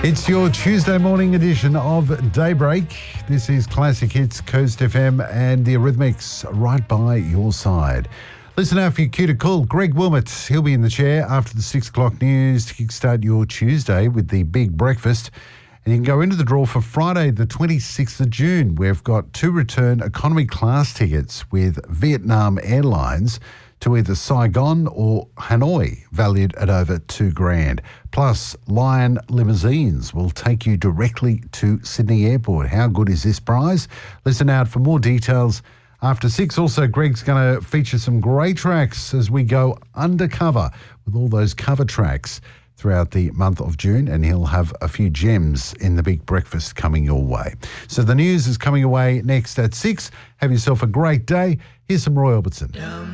It's your Tuesday morning edition of Daybreak. This is Classic Hits, Coast FM and the Eurythmics right by your side. Listen out for your cue to call. Greg Wilmot, he'll be in the chair after the 6 o'clock news to kickstart your Tuesday with the big breakfast. And you can go into the draw for Friday, the 26th of June. We've got 2 return economy class tickets with Vietnam Airlines to either Saigon or Hanoi, valued at over $2,000. Plus, Lion Limousines will take you directly to Sydney Airport. How good is this prize? Listen out for more details after 6. Also, Greg's going to feature some great tracks as we go undercover with all those cover tracks throughout the month of June, and he'll have a few gems in the big breakfast coming your way. So the news is coming away next at 6. Have yourself a great day. Here's some Roy Orbison.